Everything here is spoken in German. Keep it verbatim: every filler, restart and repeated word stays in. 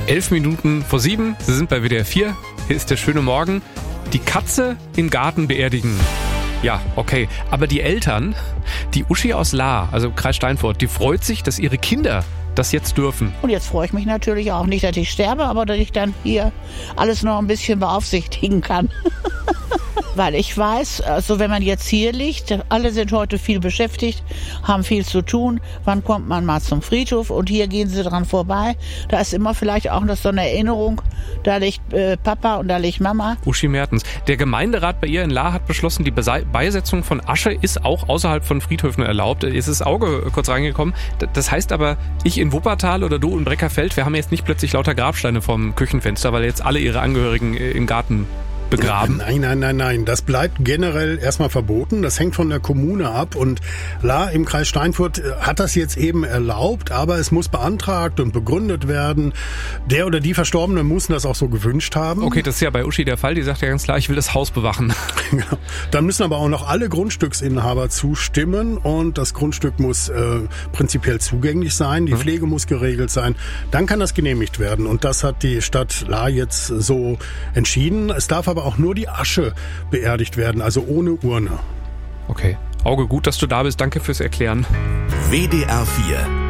Elf Minuten vor sieben, Sie sind bei W D R vier, hier ist der schöne Morgen. Die Katze im Garten beerdigen. Ja, okay. Aber die Eltern, die Uschi aus Lahr, also Kreis Steinfurt, die freut sich, dass ihre Kinder das jetzt dürfen. Und jetzt freue ich mich natürlich auch nicht, dass ich sterbe, aber dass ich dann hier alles noch ein bisschen beaufsichtigen kann. Weil ich weiß, also wenn man jetzt hier liegt, alle sind heute viel beschäftigt, haben viel zu tun. Wann kommt man mal zum Friedhof? Und hier gehen sie dran vorbei. Da ist immer vielleicht auch noch so eine Erinnerung. Da liegt äh, Papa und da liegt Mama. Uschi Mertens. Der Gemeinderat bei ihr in Lahr hat beschlossen, die Bese- Beisetzung von Asche ist auch außerhalb von Friedhöfen erlaubt. Jetzt ist das Auge kurz reingekommen. Das heißt aber, ich in Wuppertal oder du in Breckerfeld, wir haben jetzt nicht plötzlich lauter Grabsteine vorm Küchenfenster, weil jetzt alle ihre Angehörigen im Garten begraben? Nein, nein, nein, nein. Das bleibt generell erstmal verboten. Das hängt von der Kommune ab. Und Lahr im Kreis Steinfurt hat das jetzt eben erlaubt, aber es muss beantragt und begründet werden. Der oder die Verstorbene muss das auch so gewünscht haben. Okay, das ist ja bei Uschi der Fall. Die sagt ja ganz klar, ich will das Haus bewachen. Genau. Dann müssen aber auch noch alle Grundstücksinhaber zustimmen und das Grundstück muss äh, prinzipiell zugänglich sein. Die Pflege muss geregelt sein. Dann kann das genehmigt werden. Und das hat die Stadt Lahr jetzt so entschieden. Es darf aber aber auch nur die Asche beerdigt werden, also ohne Urne. Okay. Auge, gut, dass du da bist. Danke fürs Erklären. W D R vier